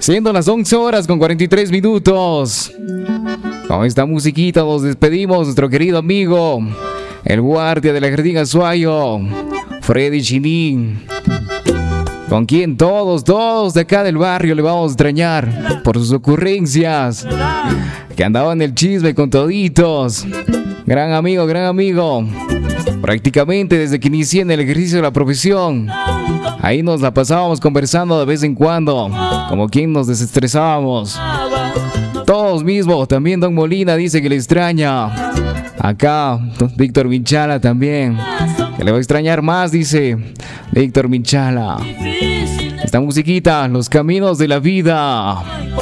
Siendo las 11 horas con 43 minutos. Con esta musiquita nos despedimos, nuestro querido amigo, el guardia del Jardín Azuayo, Freddy Chinín, con quien todos de acá del barrio le vamos a extrañar por sus ocurrencias, que andaba en el chisme con toditos. Gran amigo, prácticamente desde que inicié en el ejercicio de la profesión, ahí nos la pasábamos conversando de vez en cuando, como quien nos desestresábamos. Todos mismos, también Don Molina dice que le extraña. Acá, Víctor Minchala también, que le va a extrañar más, dice Víctor Minchala. Esta musiquita, Los Caminos de la Vida.